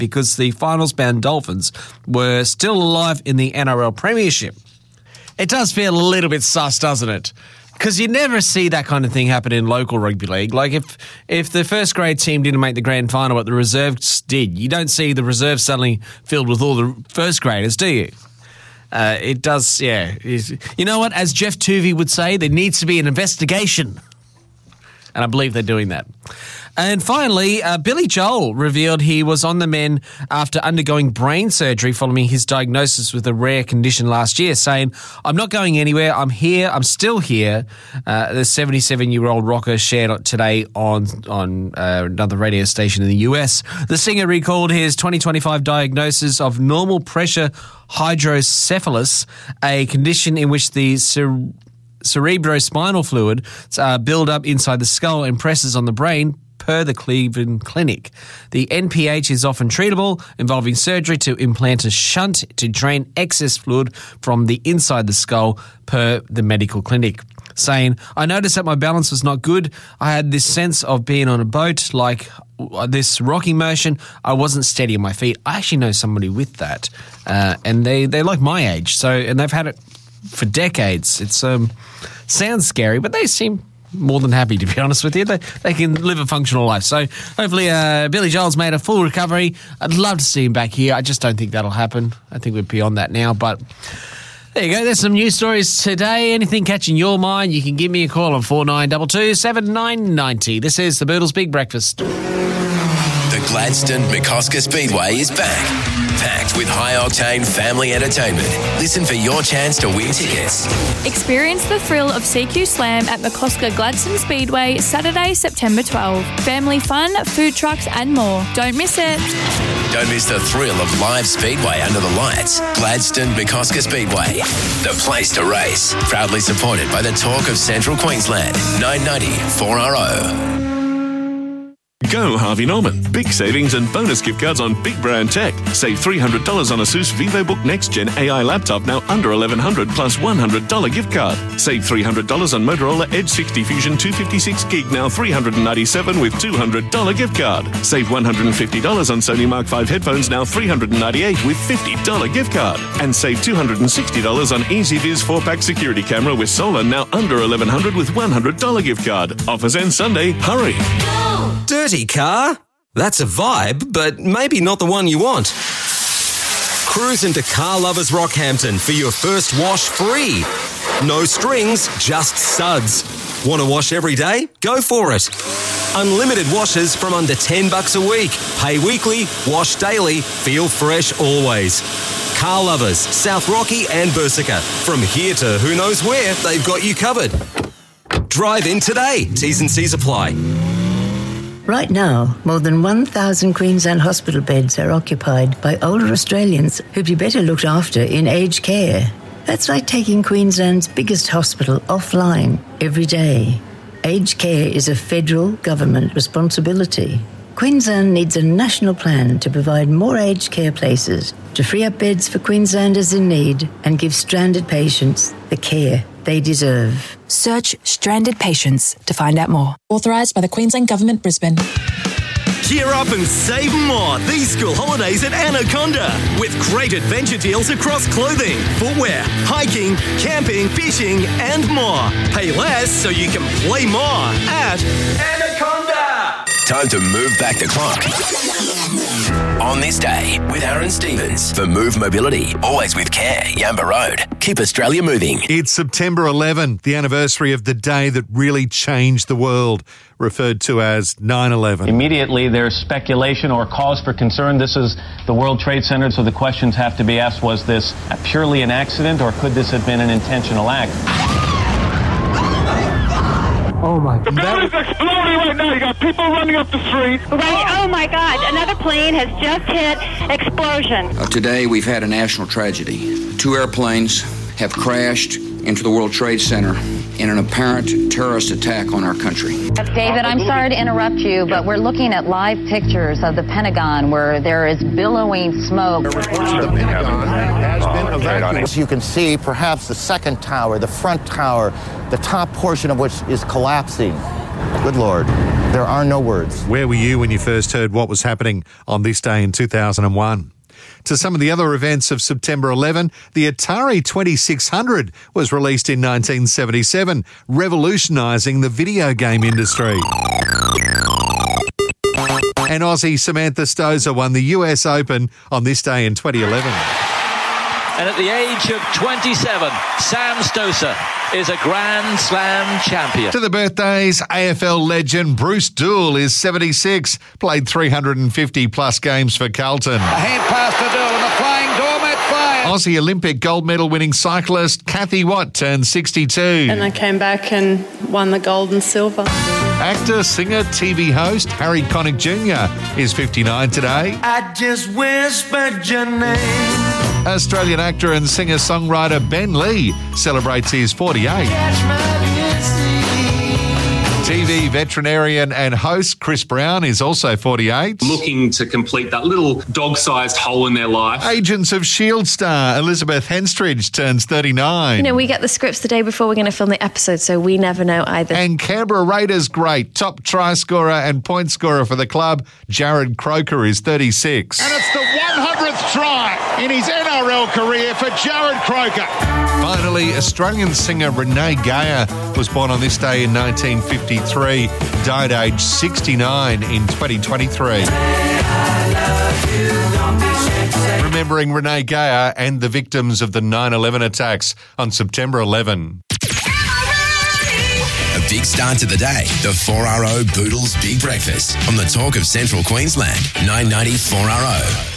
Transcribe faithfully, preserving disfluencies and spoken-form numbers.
because the finals-bound Dolphins were still alive in the N R L Premiership. It does feel a little bit sus, doesn't it? Because you never see that kind of thing happen in local rugby league. Like if if the first grade team didn't make the grand final, but the reserves did, you don't see the reserves suddenly filled with all the first graders, do you? Uh, it does, yeah. You know what? As Jeff Tuvey would say, there needs to be an investigation. And I believe they're doing that. And finally, uh, Billy Joel revealed he was on the mend after undergoing brain surgery following his diagnosis with a rare condition last year, saying, "I'm not going anywhere. I'm here. I'm still here." Uh, the seventy-seven-year-old rocker shared today on, on uh, another radio station in the U S. The singer recalled his twenty twenty-five diagnosis of normal pressure hydrocephalus, a condition in which the cer- cerebrospinal fluid uh, build up inside the skull and presses on the brain, per the Cleveland Clinic. The N P H is often treatable, involving surgery to implant a shunt to drain excess fluid from the inside the skull, per the medical clinic. Saying, "I noticed that my balance was not good. I had this sense of being on a boat, like this rocking motion. I wasn't steady on my feet." I actually know somebody with that, uh, and they, they're like my age, so and they've had it for decades. It's um sounds scary, but they seem more than happy, to be honest with you. They, they can live a functional life. So hopefully uh, Billy Joel's made a full recovery. I'd love to see him back here. I just don't think that'll happen. I think we're beyond that now. But there you go. There's some news stories today. Anything catching your mind, you can give me a call on four nine two two, seven nine nine zero. This is the Boodles Big Breakfast. The Gladstone McCosker Speedway is back. Packed with high-octane family entertainment. Listen for your chance to win tickets. Experience the thrill of C Q Slam at McCosker Gladstone Speedway, Saturday, September twelfth. Family fun, food trucks and more. Don't miss it. Don't miss the thrill of live speedway under the lights. Gladstone McCosker Speedway, the place to race. Proudly supported by the Talk of Central Queensland. nine ninety four R O. Go Harvey Norman. Big savings and bonus gift cards on big brand tech. Save three hundred dollars on Asus VivoBook Next Gen A I laptop, now under eleven hundred dollars plus one hundred dollars gift card. Save three hundred dollars on Motorola Edge sixty Fusion two fifty-six gig, now three hundred ninety-seven dollars with two hundred dollars gift card. Save one hundred fifty dollars on Sony Mark five headphones, now three hundred ninety-eight dollars with fifty dollars gift card. And save two hundred sixty dollars on EasyViz four pack security camera with solar, now under eleven hundred dollars with one hundred dollars gift card. Offers end Sunday. Hurry. Dirty car? That's a vibe, but maybe not the one you want. Cruise into Car Lovers Rockhampton for your first wash free. No strings, just suds. Want to wash every day? Go for it. Unlimited washes from under ten bucks a week. Pay weekly, wash daily, feel fresh always. Car Lovers, South Rocky and Bersica. From here to who knows where, they've got you covered. Drive in today. T's and C's apply. Right now, more than one thousand Queensland hospital beds are occupied by older Australians who'd be better looked after in aged care. That's like taking Queensland's biggest hospital offline every day. Aged care is a federal government responsibility. Queensland needs a national plan to provide more aged care places, to free up beds for Queenslanders in need and give stranded patients the care they deserve. Search Stranded Patients to find out more. Authorised by the Queensland Government, Brisbane. Cheer up and save more these school holidays at Anaconda with great adventure deals across clothing, footwear, hiking, camping, fishing and more. Pay less so you can play more at Anaconda. Time to move back the clock. On this day with Aaron Stevens for Move Mobility. Always with care. Yamba Road. Keep Australia moving. It's September eleventh, the anniversary of the day that really changed the world, referred to as nine eleven. Immediately there's speculation or cause for concern. This is the World Trade Center, so the questions have to be asked, was this purely an accident or could this have been an intentional act? Oh my God. The building's exploding right now. You got people running up the street. Right. Oh my God. Another plane has just hit. Explosion. Uh, today we've had a national tragedy. Two airplanes have crashed into the World Trade Center in an apparent terrorist attack on our country. David, I'm sorry to interrupt you, but we're looking at live pictures of the Pentagon where there is billowing smoke. The Pentagon has been evacuated. As you can see, perhaps the second tower, the front tower, the top portion of which is collapsing. Good Lord. There are no words. Where were you when you first heard what was happening on this day in two thousand one? To some of the other events of September eleventh, the Atari twenty-six hundred was released in nineteen seventy-seven, revolutionising the video game industry. And Aussie Samantha Stosur won the U S Open on this day in twenty eleven. And at the age of twenty-seven, Sam Stosur is a Grand Slam champion. To the birthdays, A F L legend Bruce Doull is seventy-six, played three hundred fifty plus games for Carlton. A hand pass to Doull and the flying doormat fire. Aussie Olympic gold medal winning cyclist Kathy Watt turned sixty-two. And I came back and won the gold and silver. Actor, singer, T V host Harry Connick Junior is fifty-nine today. I just whispered your name. Australian actor and singer-songwriter Ben Lee celebrates his forty-eight. T V veterinarian and host Chris Brown is also forty-eight. Looking to complete that little dog-sized hole in their life. Agents of S H I E L D star Elizabeth Henstridge turns thirty-nine. You know, we get the scripts the day before we're going to film the episode, so we never know either. And Canberra Raiders great, top try scorer and point scorer for the club, Jared Croker is thirty-six. And it's the one hundredth try in his N R L career for Jared Croker. Finally, Australian singer Renee Geyer was born on this day in nineteen fifty-three, died aged sixty-nine in twenty twenty-three. Remembering Renee Geyer and the victims of the nine eleven attacks on September eleventh. A big start to the day. The four R O Boodles Big Breakfast on the Talk of Central Queensland. nine ninety four R O.